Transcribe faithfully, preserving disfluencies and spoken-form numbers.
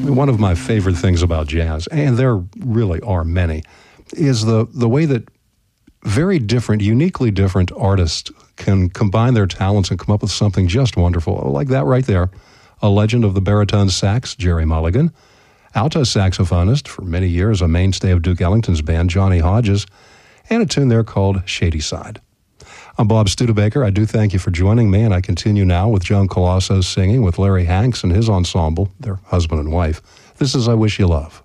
One of my favorite things about jazz, and there really are many, is the, the way that very different, uniquely different artists can combine their talents and come up with something just wonderful. Like that right there, a legend of the baritone sax, Jerry Mulligan, alto saxophonist, for many years a mainstay of Duke Ellington's band, Johnny Hodges, and a tune there called Shady Side. I'm Bob Studebaker. I do thank you for joining me, and I continue now with Joan Colosso singing with Larry Hanks and his ensemble, their husband and wife. This is I Wish You Love.